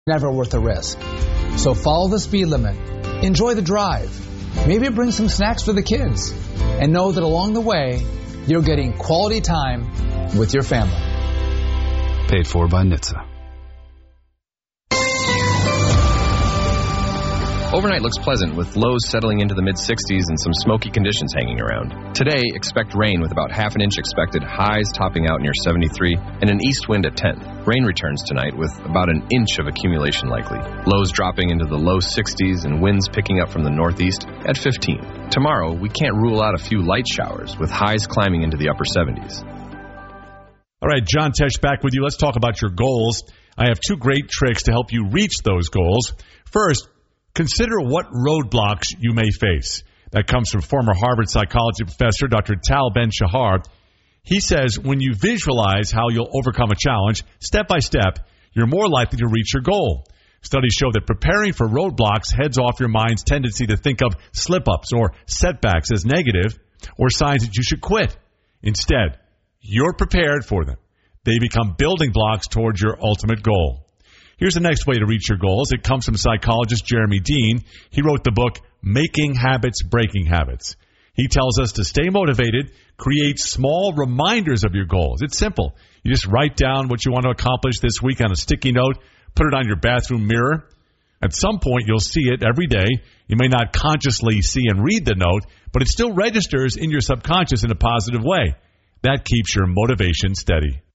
never worth the risk. So follow the speed limit. Enjoy the drive. Maybe bring some snacks for the kids. And know that along the way, you're getting quality time with your family. Paid for by NHTSA. Overnight looks pleasant with lows settling into the mid-60s and some smoky conditions hanging around. Today, expect rain with about half an inch expected, highs topping out near 73, and an east wind at 10. Rain returns tonight with about an inch of accumulation likely. Lows dropping into the low 60s and winds picking up from the northeast at 15. Tomorrow, we can't rule out a few light showers with highs climbing into the upper 70s. All right, John Tesh back with you. Let's talk about your goals. I have two great tricks to help you reach those goals. First, consider what roadblocks you may face. That comes from former Harvard psychology professor Dr. Tal Ben-Shahar. He says when you visualize how you'll overcome a challenge, step by step, you're more likely to reach your goal. Studies show that preparing for roadblocks heads off your mind's tendency to think of slip-ups or setbacks as negative or signs that you should quit. Instead, you're prepared for them. They become building blocks towards your ultimate goal. Here's the next way to reach your goals. It comes from psychologist Jeremy Dean. He wrote the book, Making Habits, Breaking Habits. He tells us to stay motivated, create small reminders of your goals. It's simple. You just write down what you want to accomplish this week on a sticky note, put it on your bathroom mirror. At some point, you'll see it every day. You may not consciously see and read the note, but it still registers in your subconscious in a positive way. That keeps your motivation steady.